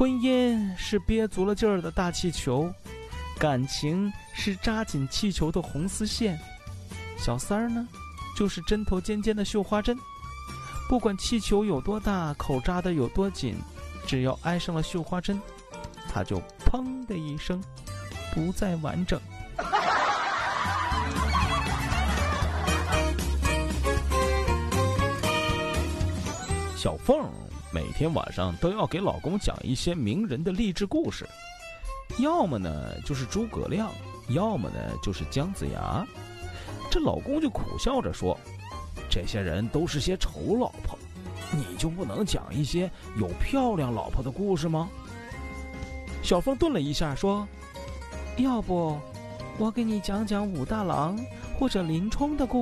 婚姻是憋足了劲儿的大气球，感情是扎紧气球的红丝线，小三儿呢，就是针头尖尖的绣花针。不管气球有多大，口扎的有多紧，只要挨上了绣花针，它就砰的一声，不再完整。小凤每天晚上都要给老公讲一些名人的励志故事，要么呢就是诸葛亮，要么呢就是姜子牙。这老公就苦笑着说，这些人都是些丑老婆，你就不能讲一些有漂亮老婆的故事吗？小凤顿了一下说，要不我给你讲讲武大郎或者林冲的故事。